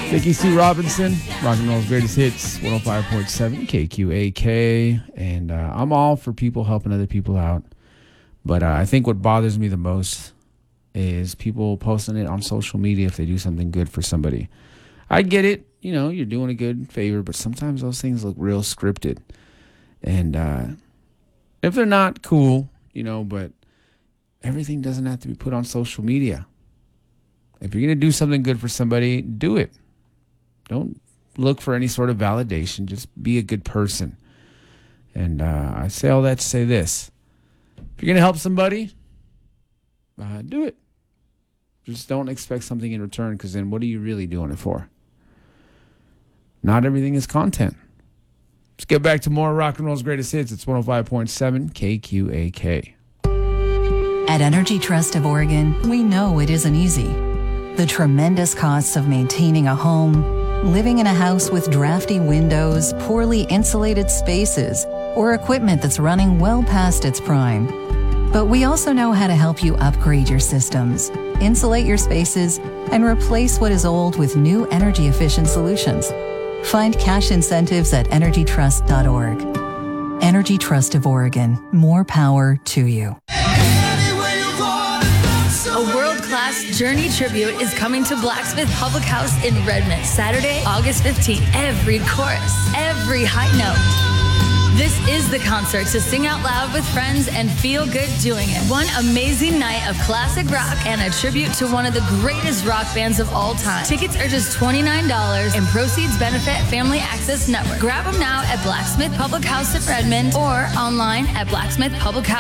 Dickie Sue Robinson, rock and roll's greatest hits, 105.7 KQAK. And I'm all for people helping other people out. But I think what bothers me the most is people posting it on social media if they do something good for somebody. I get it. You know, you're doing a good favor, but sometimes those things look real scripted. And if they're not, cool, you know, but everything doesn't have to be put on social media. If you're going to do something good for somebody, do it. Don't look for any sort of validation. Just be a good person. And I say all that to say this. If you're going to help somebody, do it. Just don't expect something in return, because then what are you really doing it for? Not everything is content. Let's get back to more rock and roll's greatest hits. It's 105.7 KQAK. At Energy Trust of Oregon, we know it isn't easy. The tremendous costs of maintaining a home, living in a house with drafty windows, poorly insulated spaces, or equipment that's running well past its prime. But we also know how to help you upgrade your systems, insulate your spaces, and replace what is old with new energy-efficient solutions. Find cash incentives at energytrust.org. Energy Trust of Oregon. More power to you. A world-class Journey tribute is coming to Blacksmith Public House in Redmond, Saturday, August 15th. Every chorus, every high note. This is the concert to sing out loud with friends and feel good doing it. One amazing night of classic rock and a tribute to one of the greatest rock bands of all time. Tickets are just $29 and proceeds benefit Family Access Network. Grab them now at Blacksmith Public House in Redmond or online at blacksmithpublichouse.com.